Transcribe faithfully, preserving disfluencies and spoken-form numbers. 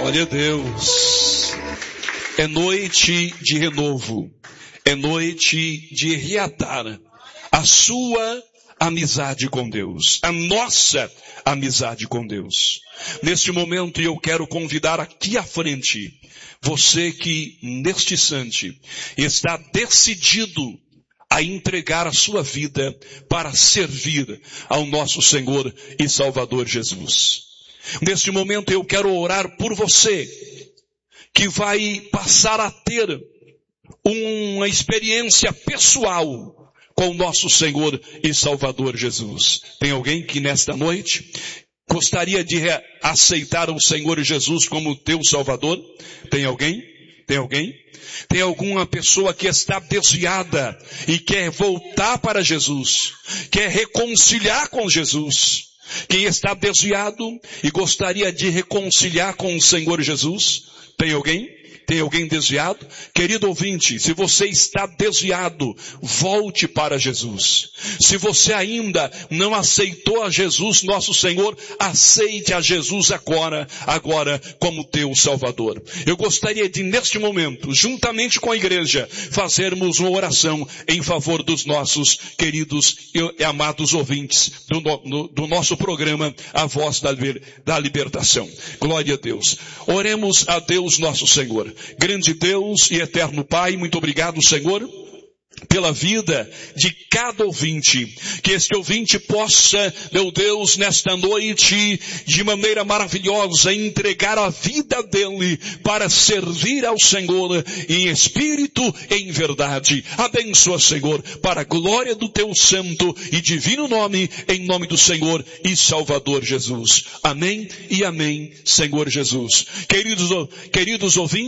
Glória a Deus. É noite de renovo. É noite de reatar a sua amizade com Deus. A nossa amizade com Deus. Neste momento eu quero convidar aqui à frente você que neste instante está decidido a entregar a sua vida para servir ao nosso Senhor e Salvador Jesus. Neste momento eu quero orar por você que vai passar a ter uma experiência pessoal com o nosso Senhor e Salvador Jesus. Tem alguém que nesta noite gostaria de aceitar o Senhor Jesus como teu Salvador? Tem alguém? Tem alguém? Tem alguma pessoa que está desviada e quer voltar para Jesus? Quer reconciliar com Jesus? Quem está desviado e gostaria de reconciliar com o Senhor Jesus? Tem alguém? Tem alguém desviado? Querido ouvinte, se você está desviado, volte para Jesus. Se você ainda não aceitou a Jesus, nosso Senhor, aceite a Jesus agora, agora como teu Salvador. Eu gostaria de, neste momento, juntamente com a igreja, fazermos uma oração em favor dos nossos queridos e amados ouvintes do, no, do nosso programa, A Voz da, da Libertação. Glória a Deus. Oremos a Deus, nosso Senhor. Grande Deus e eterno Pai, muito obrigado, Senhor, pela vida de cada ouvinte. Que este ouvinte possa, meu Deus, nesta noite, de maneira maravilhosa, entregar a vida dele para servir ao Senhor em espírito e em verdade. Abençoa, Senhor, para a glória do teu santo e divino nome, em nome do Senhor e Salvador Jesus. Amém e amém, Senhor Jesus. Queridos, queridos ouvintes,